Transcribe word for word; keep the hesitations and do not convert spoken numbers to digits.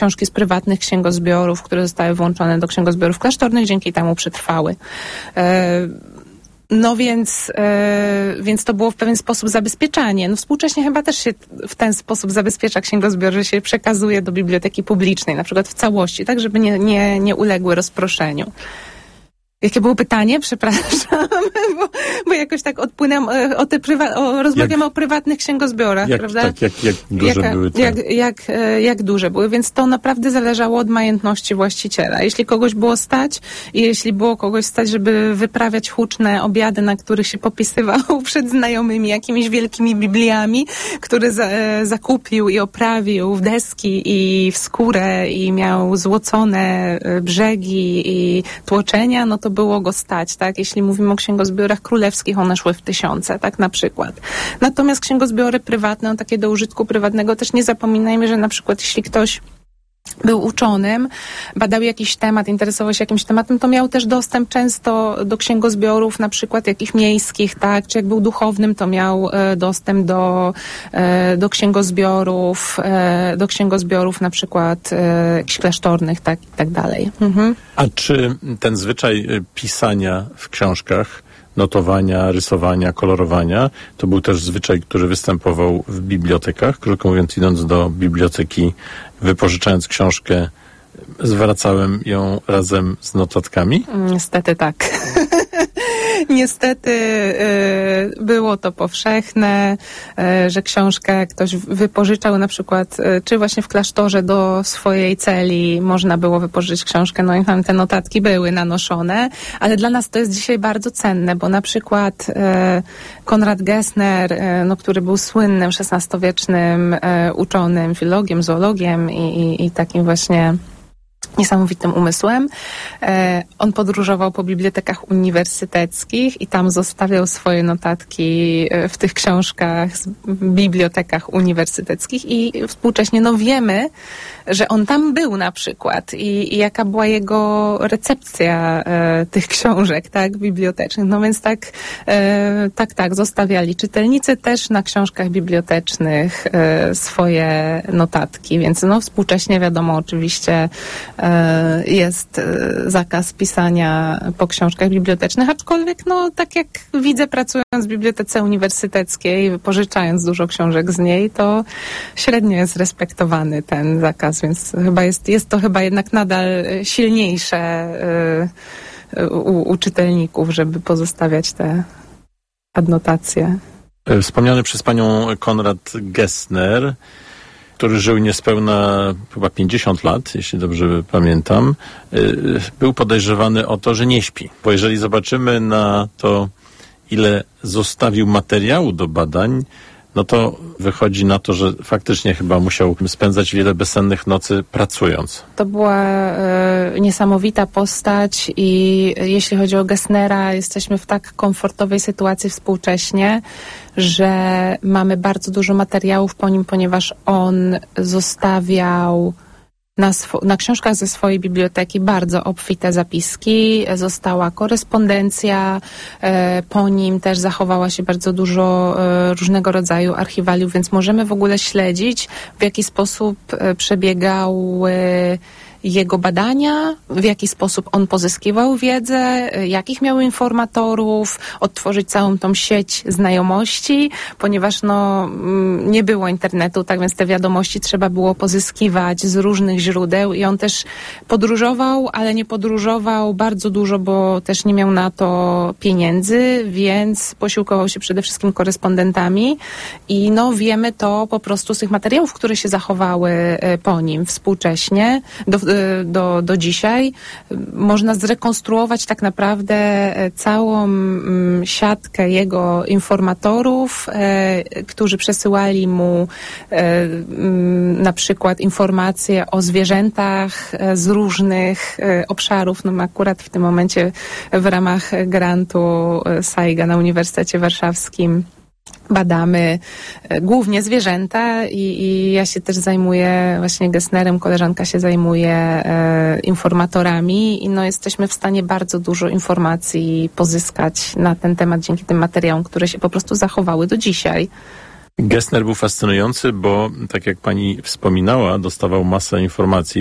książki z prywatnych księgozbiorów, które zostały włączone do księgozbiorów klasztornych, dzięki temu przetrwały. No więc, e, więc to było w pewien sposób zabezpieczanie. No współcześnie chyba też się w ten sposób zabezpiecza księgozbior, że się przekazuje do biblioteki publicznej, na przykład w całości, tak, żeby nie, nie, nie uległy rozproszeniu. Jakie było pytanie? Przepraszam, bo, bo jakoś tak odpłynęłam o te prywa- o, rozmawiamy jak, o prywatnych księgozbiorach, jak, prawda? Tak, jak, jak duże Jaka, były te... jak, jak, jak duże były, więc to naprawdę zależało od majętności właściciela. Jeśli kogoś było stać i jeśli było kogoś stać, żeby wyprawiać huczne obiady, na których się popisywał przed znajomymi jakimiś wielkimi Bibliami, który za, zakupił i oprawił w deski i w skórę i miał złocone brzegi i tłoczenia, no to było go stać, tak? Jeśli mówimy o księgozbiorach królewskich, one szły w tysiące, tak? Na przykład. Natomiast księgozbiory prywatne, no, takie do użytku prywatnego, też nie zapominajmy, że na przykład jeśli ktoś był uczonym, badał jakiś temat, interesował się jakimś tematem, to miał też dostęp często do księgozbiorów, na przykład jakichś miejskich, tak? Czy jak był duchownym, to miał e, dostęp do, e, do księgozbiorów, e, do księgozbiorów na przykład e, jakichś klasztornych, tak? I tak dalej. Mhm. A czy ten zwyczaj pisania w książkach, notowania, rysowania, kolorowania, to był też zwyczaj, który występował w bibliotekach? Krótko mówiąc, idąc do biblioteki, wypożyczając książkę, zwracałem ją razem z notatkami? Niestety tak. Niestety y, było to powszechne, y, że książkę ktoś wypożyczał na przykład, y, czy właśnie w klasztorze do swojej celi można było wypożyczyć książkę, no i tam te notatki były nanoszone, ale dla nas to jest dzisiaj bardzo cenne, bo na przykład y, Konrad Gessner, y, no, który był słynnym szesnastowiecznym y, uczonym, filologiem, zoologiem i, i, i takim właśnie niesamowitym umysłem. E, on podróżował po bibliotekach uniwersyteckich i tam zostawiał swoje notatki w tych książkach w bibliotekach uniwersyteckich i współcześnie no wiemy, że on tam był na przykład i, i jaka była jego recepcja e, tych książek, tak, bibliotecznych. No więc tak, e, tak, tak, zostawiali czytelnicy też na książkach bibliotecznych e, swoje notatki, więc no współcześnie wiadomo oczywiście e, jest e, zakaz pisania po książkach bibliotecznych, aczkolwiek no tak jak widzę pracując w bibliotece uniwersyteckiej, wypożyczając dużo książek z niej, to średnio jest respektowany ten zakaz, więc chyba jest, jest to chyba jednak nadal silniejsze y, u, u czytelników, żeby pozostawiać te adnotacje. Wspomniany przez panią Konrad Gessner, który żył niespełna chyba pięćdziesiąt lat, jeśli dobrze pamiętam, był podejrzewany o to, że nie śpi. Bo jeżeli zobaczymy na to, ile zostawił materiału do badań, no to wychodzi na to, że faktycznie chyba musiał spędzać wiele bezsennych nocy pracując. To była e, niesamowita postać i jeśli chodzi o Gessnera, jesteśmy w tak komfortowej sytuacji współcześnie, że mamy bardzo dużo materiałów po nim, ponieważ on zostawiał Na, sw- na książkach ze swojej biblioteki bardzo obfite zapiski, została korespondencja, e, po nim też zachowała się bardzo dużo e, różnego rodzaju archiwaliów, więc możemy w ogóle śledzić, w jaki sposób e, przebiegały jego badania, w jaki sposób on pozyskiwał wiedzę, jakich miał informatorów, odtworzyć całą tą sieć znajomości, ponieważ no, nie było internetu, tak więc te wiadomości trzeba było pozyskiwać z różnych źródeł i on też podróżował, ale nie podróżował bardzo dużo, bo też nie miał na to pieniędzy, więc posiłkował się przede wszystkim korespondentami i no wiemy to po prostu z tych materiałów, które się zachowały po nim współcześnie, do, do, do dzisiaj. Można zrekonstruować tak naprawdę całą siatkę jego informatorów, którzy przesyłali mu na przykład informacje o zwierzętach z różnych obszarów. No akurat w tym momencie w ramach grantu Saiga na Uniwersytecie Warszawskim badamy głównie zwierzęta i, i ja się też zajmuję właśnie Gessnerem, koleżanka się zajmuje e, informatorami i no jesteśmy w stanie bardzo dużo informacji pozyskać na ten temat dzięki tym materiałom, które się po prostu zachowały do dzisiaj. Gessner był fascynujący, bo tak jak pani wspominała, dostawał masę informacji